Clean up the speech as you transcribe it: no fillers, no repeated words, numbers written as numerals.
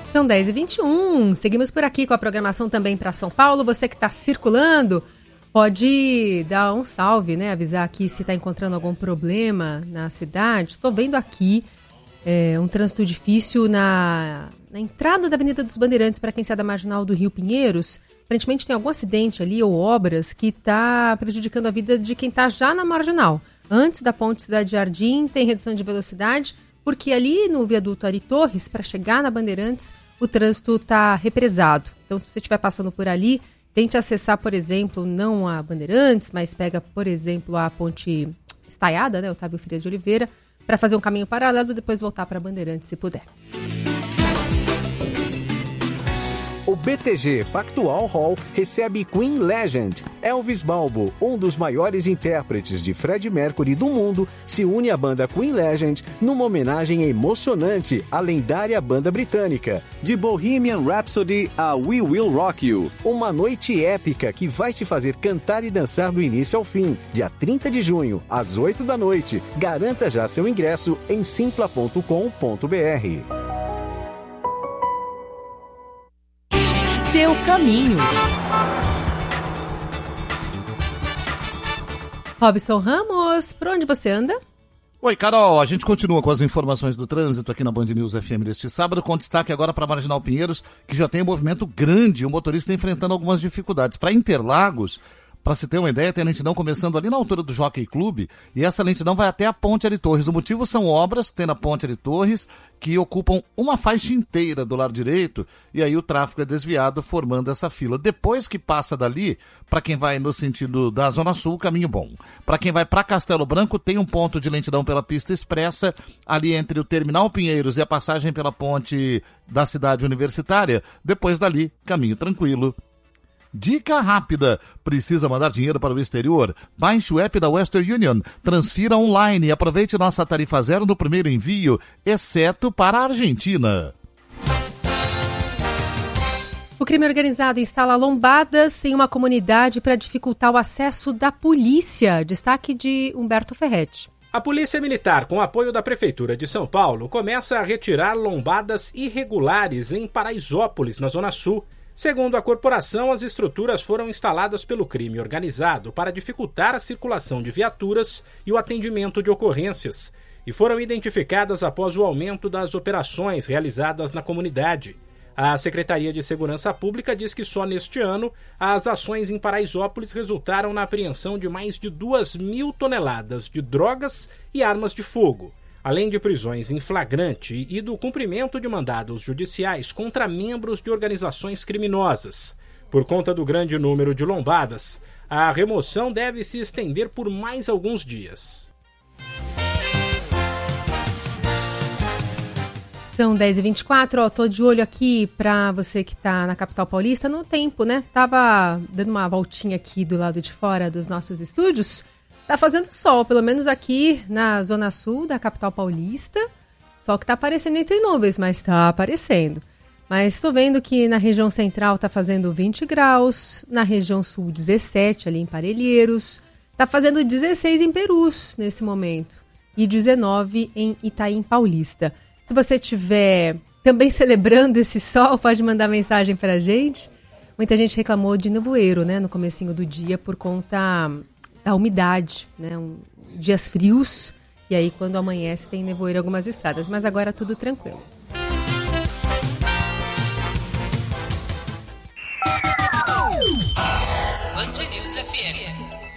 São 10h21, seguimos por aqui com a programação também para São Paulo. Você que está circulando, pode dar um salve, né? Avisar aqui se está encontrando algum problema na cidade. Estou vendo aqui um trânsito difícil na entrada da Avenida dos Bandeirantes para quem sai da Marginal do Rio Pinheiros. Aparentemente tem algum acidente ali ou obras que está prejudicando a vida de quem está já na Marginal. Antes da ponte Cidade Jardim tem redução de velocidade, porque ali no viaduto Ari Torres, para chegar na Bandeirantes, o trânsito está represado. Então, se você estiver passando por ali, tente acessar, por exemplo, não a Bandeirantes, mas pega, por exemplo, a ponte Estaiada, né, Otávio Frias de Oliveira, para fazer um caminho paralelo e depois voltar para a Bandeirantes, se puder. O BTG Pactual Hall recebe Queen Legend. Elvis Balbo, um dos maiores intérpretes de Freddie Mercury do mundo, se une à banda Queen Legend numa homenagem emocionante à lendária banda britânica. De Bohemian Rhapsody a We Will Rock You. Uma noite épica que vai te fazer cantar e dançar do início ao fim. Dia 30 de junho, às 8 da noite. Garanta já seu ingresso em simpla.com.br. Seu caminho. Robson Ramos, por onde você anda? Oi, Carol, a gente continua com as informações do trânsito aqui na Band News FM deste sábado, com destaque agora para a Marginal Pinheiros, que já tem um movimento grande, o motorista enfrentando algumas dificuldades. Para Interlagos, para se ter uma ideia, tem a lentidão começando ali na altura do Jockey Club, e essa lentidão vai até a Ponte Ari Torres. O motivo são obras que tem na Ponte Ari Torres, que ocupam uma faixa inteira do lado direito, e aí o tráfego é desviado, formando essa fila. Depois que passa dali, para quem vai no sentido da Zona Sul, caminho bom. Para quem vai para Castelo Branco, tem um ponto de lentidão pela pista expressa, ali entre o Terminal Pinheiros e a passagem pela ponte da cidade universitária. Depois dali, caminho tranquilo. Dica rápida, precisa mandar dinheiro para o exterior? Baixe o app da Western Union, transfira online e aproveite nossa tarifa zero no primeiro envio, exceto para a Argentina. O crime organizado instala lombadas em uma comunidade para dificultar o acesso da polícia. Destaque de Humberto Ferretti. A Polícia Militar, com apoio da Prefeitura de São Paulo, começa a retirar lombadas irregulares em Paraisópolis, na Zona Sul. Segundo a corporação, as estruturas foram instaladas pelo crime organizado para dificultar a circulação de viaturas e o atendimento de ocorrências, e foram identificadas após o aumento das operações realizadas na comunidade. A Secretaria de Segurança Pública diz que só neste ano as ações em Paraisópolis resultaram na apreensão de mais de 2.000 toneladas de drogas e armas de fogo, além de prisões em flagrante e do cumprimento de mandados judiciais contra membros de organizações criminosas. Por conta do grande número de lombadas, a remoção deve se estender por mais alguns dias. São 10h24, tô de olho aqui para você que tá na capital paulista no tempo, né? Tava dando uma voltinha aqui do lado de fora dos nossos estúdios. Tá fazendo sol, pelo menos aqui na zona sul da capital paulista. Sol que tá aparecendo entre nuvens, mas tá aparecendo. Mas estou vendo que na região central tá fazendo 20 graus, na região sul 17 ali em Parelheiros, tá fazendo 16 em Perus nesse momento e 19 em Itaim Paulista. Se você estiver também celebrando esse sol, pode mandar mensagem pra gente. Muita gente reclamou de nevoeiro, né, no comecinho do dia por conta da umidade, né? Dias frios, e aí quando amanhece tem nevoeiro em algumas estradas, mas agora tudo tranquilo. Band News FM.